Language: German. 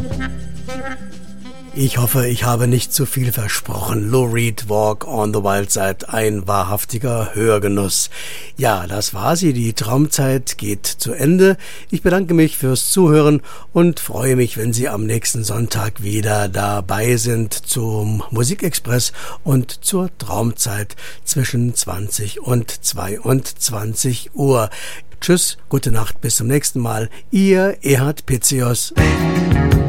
Ich hoffe, ich habe nicht zu viel versprochen. Lou Reed, Walk on the Wild Side, ein wahrhaftiger Hörgenuss. Ja, das war sie. Die Traumzeit geht zu Ende. Ich bedanke mich fürs Zuhören und freue mich, wenn Sie am nächsten Sonntag wieder dabei sind zum Musikexpress und zur Traumzeit zwischen 20 und 22 Uhr. Tschüss, gute Nacht, bis zum nächsten Mal. Ihr Erhard Pitzios.